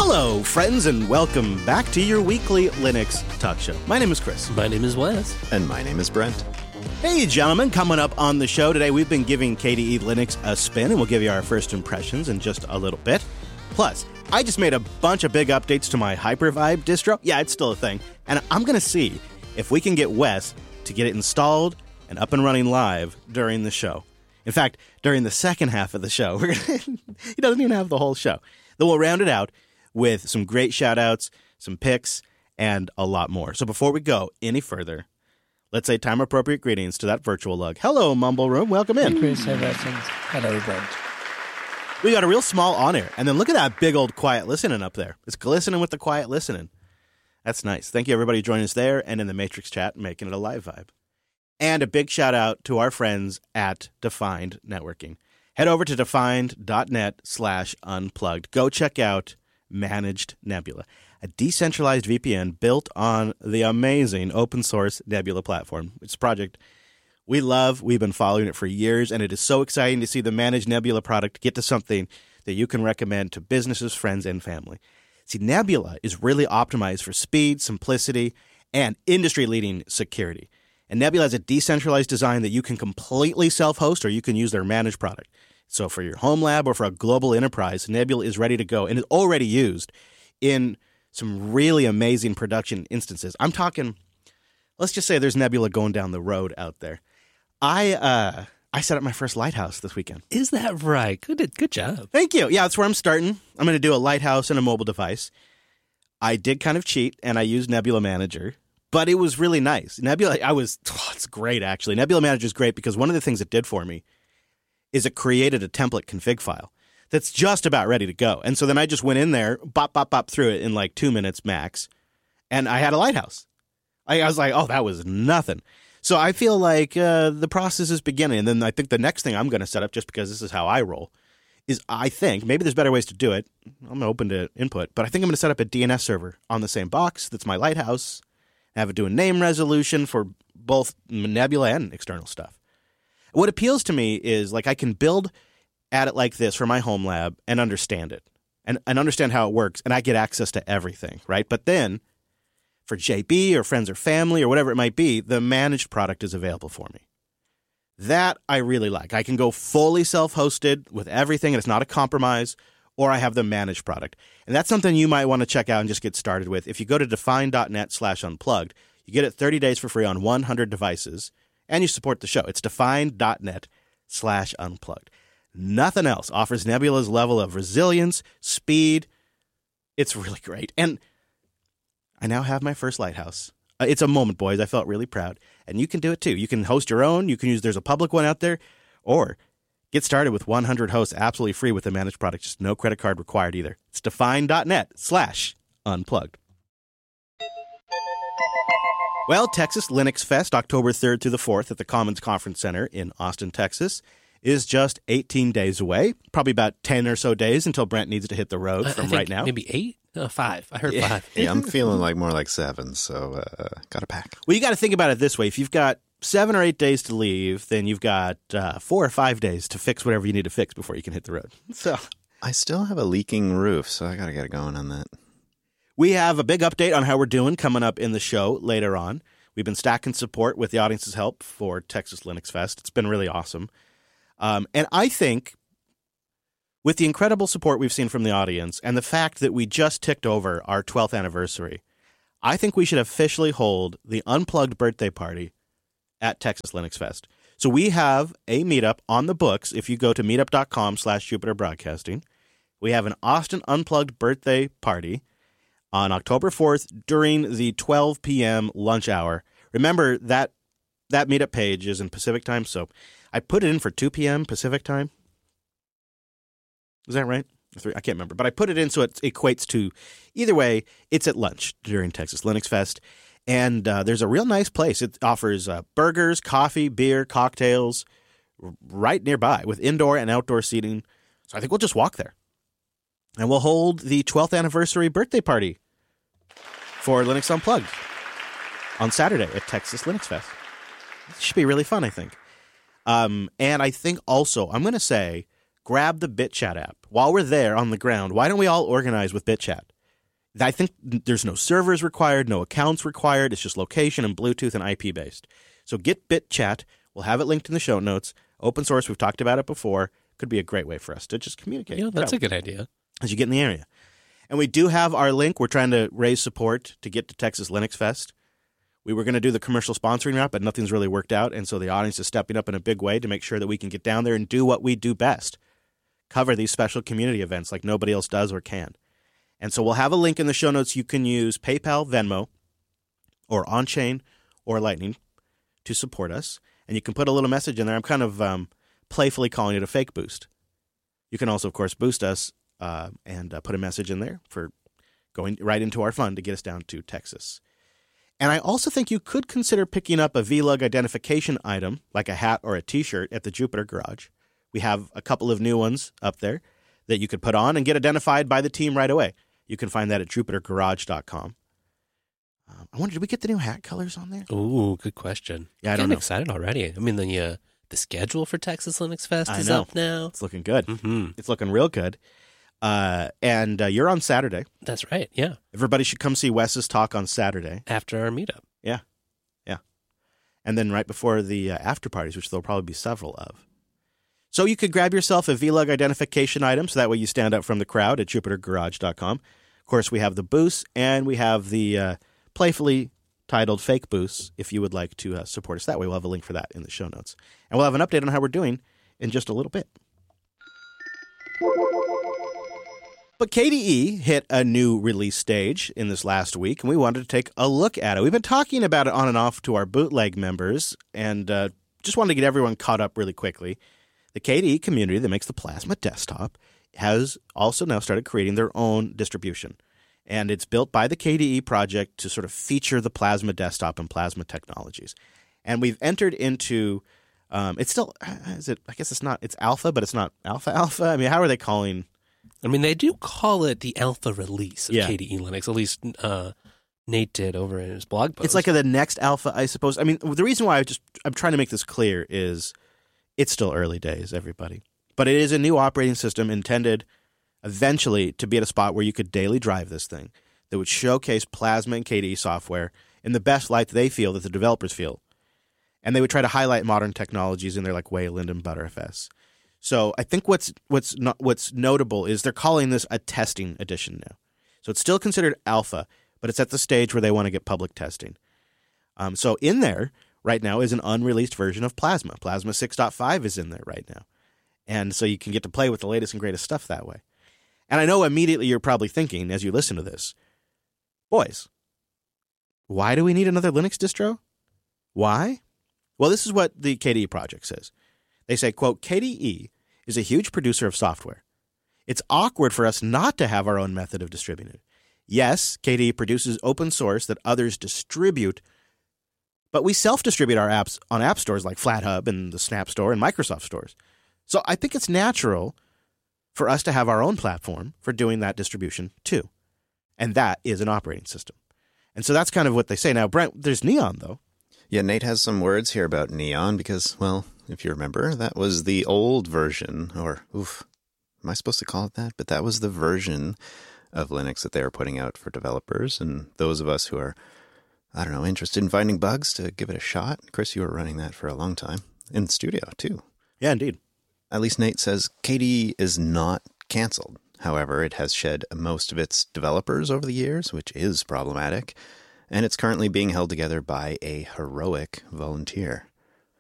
Hello, friends, and welcome back to your weekly Linux talk show. My name is Chris. My name is Wes. And my name is Brent. Hey, gentlemen, coming up on the show today, we've been giving KDE Linux a spin, and we'll give you our first impressions in just a little bit. Plus, I just made a bunch of big updates to my Hypervibe distro. Yeah, it's still a thing. And I'm going to see if we can get Wes to get it installed and up and running live during the show. In fact, during the second half of the show, he doesn't even have the whole show. Then we'll round it out with some great shout-outs, some picks, and a lot more. So before we go any further, let's say time-appropriate greetings to that virtual lug. Hello, Mumble Room. Welcome in. Hey, Chris. Hey, Wesons. Hello, Brent. We got a real small on-air. And then look at that big old quiet listening up there. It's glistening with the quiet listening. That's nice. Thank you, everybody, joining us there and in the Matrix chat, making it a live vibe. And a big shout-out to our friends at Defined Networking. Head over to defined.net/unplugged. Go check out Managed Nebula, a decentralized VPN built on the amazing open-source Nebula platform. It's a project we love. We've been following it for years, and it is so exciting to see the Managed Nebula product get to something that you can recommend to businesses, friends, and family. See, Nebula is really optimized for speed, simplicity, and industry-leading security. And Nebula has a decentralized design that you can completely self-host or you can use their managed product. So for your home lab or for a global enterprise, Nebula is ready to go and is already used in some really amazing production instances. I'm talking, let's just say there's Nebula going down the road out there. I set up my first Lighthouse this weekend. Is that right? Good job. Thank you. Yeah, that's where I'm starting. I'm going to do a Lighthouse and a mobile device. I did kind of cheat, and I used Nebula Manager, but it was really nice. Nebula, it's great, actually. Nebula Manager is great because one of the things it did for me is it created a template config file that's just about ready to go. And so then I just went in there, bop through it in like 2 minutes max, and I had a Lighthouse. I was like, oh, that was nothing. So I feel like the process is beginning. And then I think the next thing I'm going to set up, just because this is how I roll, is I think, maybe there's better ways to do it. I'm open to input. But I think I'm going to set up a DNS server on the same box that's my Lighthouse, have it do a name resolution for both Nebula and external stuff. What appeals to me is like I can build at it like this for my home lab and understand it and understand how it works. And I get access to everything, right? But then for JB or friends or family or whatever it might be, the managed product is available for me. That I really like. I can go fully self-hosted with everything and it's not a compromise, or I have the managed product. And that's something you might want to check out and just get started with. If you go to define.net/unplugged, you get it 30 days for free on 100 devices, and you support the show. It's define.net/unplugged. Nothing else offers Nebula's level of resilience, speed. It's really great. And I now have my first Lighthouse. It's a moment, boys. I felt really proud. And you can do it too. You can host your own. You can use, there's a public one out there, or get started with 100 hosts absolutely free with the managed product. Just no credit card required either. It's define.net/unplugged. Well, Texas Linux Fest, October 3rd through the 4th at the Commons Conference Center in Austin, Texas, is just 18 days away. Probably about 10 or so days until Brent needs to hit the road from right now. Maybe 8? 5. I heard 5. Yeah, I'm feeling like more like 7, so got to pack. Well, you got to think about it this way. If you've got 7 or 8 days to leave, then you've got 4 or 5 days to fix whatever you need to fix before you can hit the road. So I still have a leaking roof, so I got to get going on that. We have a big update on how we're doing coming up in the show later on. We've been stacking support with the audience's help for Texas Linux Fest. It's been really awesome. And I think with the incredible support we've seen from the audience and the fact that we just ticked over our 12th anniversary, I think we should officially hold the Unplugged birthday party at Texas Linux Fest. So we have a meetup on the books. If you go to meetup.com/Jupiter Broadcasting, we have an Austin Unplugged birthday party on October 4th during the 12 p.m. lunch hour. Remember, that meetup page is in Pacific time, so I put it in for 2 p.m. Pacific time. Is that right? I can't remember, but I put it in so it equates to, either way, it's at lunch during Texas Linux Fest. And there's a real nice place. It offers burgers, coffee, beer, cocktails right nearby with indoor and outdoor seating. So I think we'll just walk there. And we'll hold the 12th anniversary birthday party for Linux Unplugged on Saturday at Texas Linux Fest. It should be really fun, I think. And I think also, I'm going to say, grab the BitChat app. While we're there on the ground, why don't we all organize with BitChat? I think there's no servers required, no accounts required. It's just location and Bluetooth and IP based. So get BitChat. We'll have it linked in the show notes. Open source, we've talked about it before. Could be a great way for us to just communicate. Yeah, that's a good idea. As you get in the area. And we do have our link. We're trying to raise support to get to Texas Linux Fest. We were going to do the commercial sponsoring route, but nothing's really worked out. And so the audience is stepping up in a big way to make sure that we can get down there and do what we do best. Cover these special community events like nobody else does or can. And so we'll have a link in the show notes. You can use PayPal, Venmo, or on-chain or Lightning to support us. And you can put a little message in there. I'm kind of playfully calling it a fake boost. You can also, of course, boost us and put a message in there for going right into our fund to get us down to Texas. And I also think you could consider picking up a VLUG identification item, like a hat or a T-shirt, at the Jupiter Garage. We have a couple of new ones up there that you could put on and get identified by the team right away. You can find that at jupitergarage.com. I wonder, did we get the new hat colors on there? Ooh, good question. Yeah, I don't I'm know. excited already. I mean, the schedule for Texas Linux Fest is up now. It's looking good. Mm-hmm. It's looking real good. And you're on Saturday. That's right, yeah. Everybody should come see Wes's talk on Saturday. After our meetup. Yeah. And then right before the after parties, which there'll probably be several of. So you could grab yourself a VLUG identification item, so that way you stand out from the crowd at jupitergarage.com. Of course, we have the booths, and we have the playfully titled fake booths if you would like to support us that way. We'll have a link for that in the show notes. And we'll have an update on how we're doing in just a little bit. But KDE hit a new release stage in this last week, and we wanted to take a look at it. We've been talking about it on and off to our bootleg members, and just wanted to get everyone caught up really quickly. The KDE community that makes the Plasma desktop has also now started creating their own distribution. And it's built by the KDE project to sort of feature the Plasma desktop and Plasma technologies. And we've entered into, it's still, is it, I guess it's not, it's alpha, but it's not alpha. I mean, how are they calling? I mean, they do call it the alpha release of Yeah. KDE Linux. At least Nate did over in his blog post. It's like the next alpha, I suppose. I mean, the reason why I'm trying to make this clear is it's still early days, everybody. But it is a new operating system intended eventually to be at a spot where you could daily drive this thing that would showcase Plasma and KDE software in the best light they feel, that the developers feel. And they would try to highlight modern technologies in there like Wayland and Btrfs. So I think what's notable is they're calling this a testing edition now. So it's still considered alpha, but it's at the stage where they want to get public testing. So in there right now is an unreleased version of Plasma. Plasma 6.5 is in there right now. And so you can get to play with the latest and greatest stuff that way. And I know immediately you're probably thinking as you listen to this, boys, why do we need another Linux distro? Why? Well, this is what the KDE project says. They say, quote, KDE is a huge producer of software. It's awkward for us not to have our own method of distributing it. Yes, KDE produces open source that others distribute, but we self-distribute our apps on app stores like FlatHub and the Snap Store and Microsoft stores. So I think it's natural for us to have our own platform for doing that distribution too. And that is an operating system. And so that's kind of what they say. Now, Brent, there's Neon, though. Yeah, Nate has some words here about Neon because, well, if you remember, that was the old version, or, am I supposed to call it that? But that was the version of Linux that they were putting out for developers and those of us who are, I don't know, interested in finding bugs to give it a shot. Chris, you were running that for a long time in the studio, too. Yeah, indeed. At least Nate says KDE is not canceled. However, it has shed most of its developers over the years, which is problematic, and it's currently being held together by a heroic volunteer.